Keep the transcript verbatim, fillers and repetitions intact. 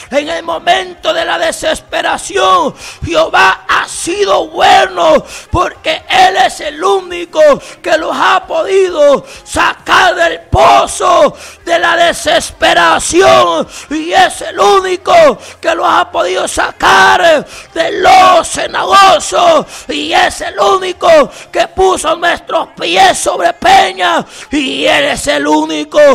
en el momento de la desesperación, Jehová ha sido bueno, porque Él es el único que los ha podido sacar del pozo de la desesperación, y es el único que los ha podido sacar del lodo cenagoso, y es el único que puso nuestros pies sobre peña, y Él es el único